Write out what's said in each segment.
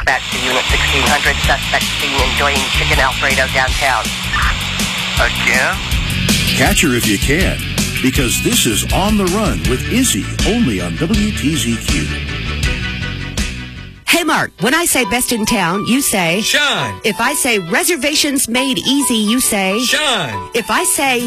Dispatch to Unit 1600. Suspect seen enjoying chicken Alfredo downtown. Again? Catch her if you can, because this is On the Run with Izzy, only on WTZQ. Hey, Mark, when I say best in town, you say... Shine. If I say reservations made easy, you say... Shine. If I say...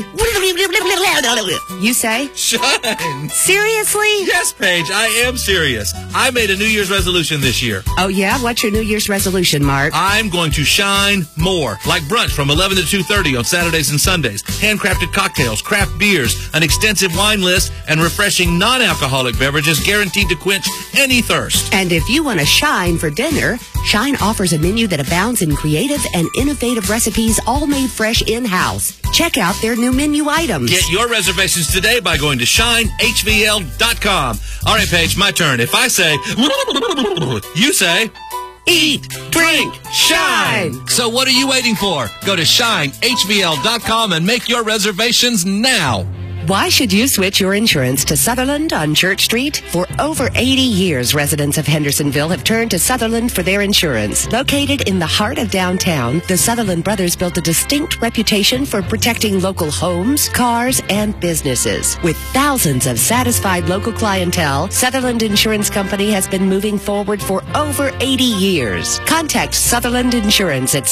You say... Shine. Seriously? Yes, Paige, I am serious. I made a New Year's resolution this year. Oh, yeah? What's your New Year's resolution, Mark? I'm going to shine more. Like brunch from 11 to 2:30 on Saturdays and Sundays. Handcrafted cocktails, craft beers, an extensive wine list, and refreshing non-alcoholic beverages guaranteed to quench any thirst. And if you want to shine for dinner, Shine offers a menu that abounds in creative and innovative recipes, all made fresh in-house. Check out their new menu items. Get your reservations today by going to shinehvl.com. All right, Paige, my turn. If I say, you say, Eat, drink, shine. So what are you waiting for? Go to shinehvl.com and make your reservations now. Why should you switch your insurance to Sutherland on Church Street? For over 80 years, residents of Hendersonville have turned to Sutherland for their insurance. Located in the heart of downtown, the Sutherland brothers built a distinct reputation for protecting local homes, cars, and businesses. With thousands of satisfied local clientele, Sutherland Insurance Company has been moving forward for over 80 years. Contact Sutherland Insurance at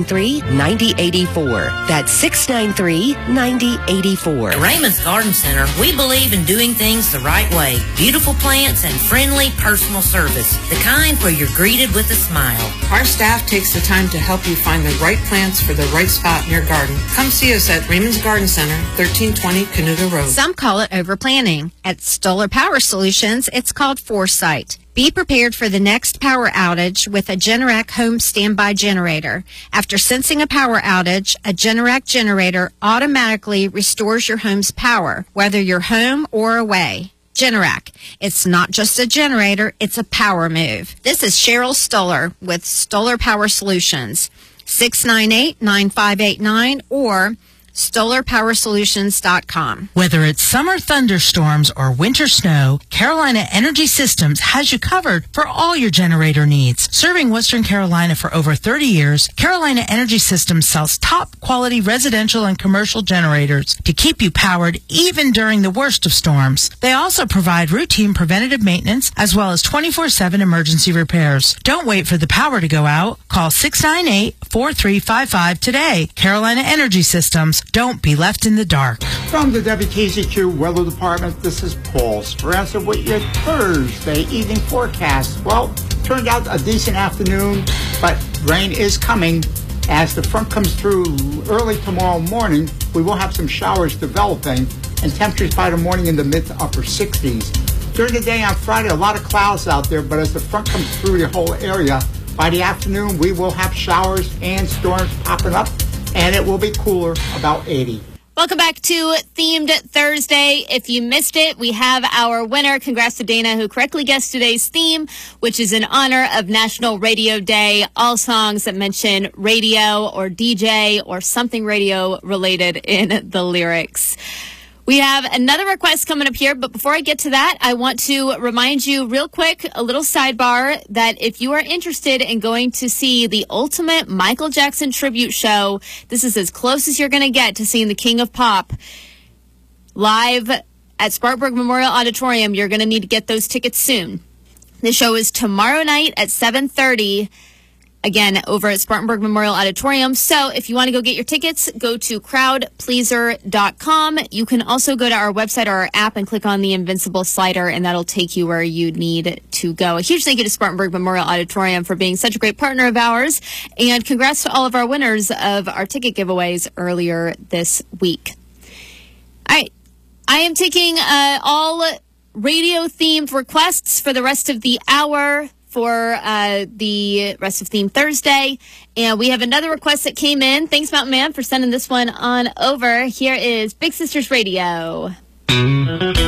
693-9084. That's 693-9084. At Raymond's Garden Center, we believe in doing things the right way. Beautiful plants and friendly personal service. The kind where you're greeted with a smile. Our staff takes the time to help you find the right plants for the right spot in your garden. Come see us at Raymond's Garden Center, 1320 Canuga Road. Some call it overplanning. At Stoller Power Solutions, it's called foresight. Be prepared for the next power outage with a Generac home standby generator. After sensing a power outage, a Generac generator automatically restores your home's power, whether you're home or away. Generac. It's not just a generator, it's a power move. This is Cheryl Stoller with Stoller Power Solutions. 698-9589 or StollerPowerSolutions.com. Whether it's summer thunderstorms or winter snow, Carolina Energy Systems has you covered for all your generator needs. Serving Western Carolina for over 30 years, Carolina Energy Systems sells top quality residential and commercial generators to keep you powered even during the worst of storms. They also provide routine preventative maintenance as well as 24/7 emergency repairs. Don't wait for the power to go out. Call 698-4355 today. Carolina Energy Systems. Don't be left in the dark. From the WTZQ Weather Department, this is Paul Speranza with your Thursday evening forecast. Well, turned out a decent afternoon, but rain is coming. As the front comes through early tomorrow morning, we will have some showers developing and temperatures by the morning in the mid to upper 60s. During the day on Friday, a lot of clouds out there, but as the front comes through the whole area, by the afternoon, we will have showers and storms popping up, and it will be cooler, about 80. Welcome back to Themed Thursday. If you missed it, we have our winner. Congrats to Dana, who correctly guessed today's theme, which is in honor of National Radio Day. All songs that mention radio or DJ or something radio related in the lyrics. We have another request coming up here, but before I get to that, I want to remind you real quick, a little sidebar, that if you are interested in going to see the ultimate Michael Jackson tribute show, this is as close as you're going to get to seeing the King of Pop live at Spartanburg Memorial Auditorium. You're going to need to get those tickets soon. The show is tomorrow night at 7:30. Again, over at Spartanburg Memorial Auditorium. So if you want to go get your tickets, go to crowdpleaser.com. You can also go to our website or our app and click on the Invincible slider, and that'll take you where you need to go. A huge thank you to Spartanburg Memorial Auditorium for being such a great partner of ours. And congrats to all of our winners of our ticket giveaways earlier this week. All right. I am taking all radio-themed requests for the rest of the hour for the rest of Theme Thursday. And we have another request that came in. Thanks, Mountain Man, for sending this one on over. Here is Big Sisters Radio.